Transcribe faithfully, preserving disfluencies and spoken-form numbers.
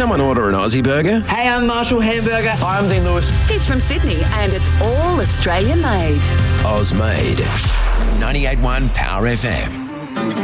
someone order an Aussie burger? Hey, I'm Marshall Hamburger. Hi, I'm Dean Lewis. He's from Sydney and it's all Australian made. Oz made. ninety-eight point one Power F M.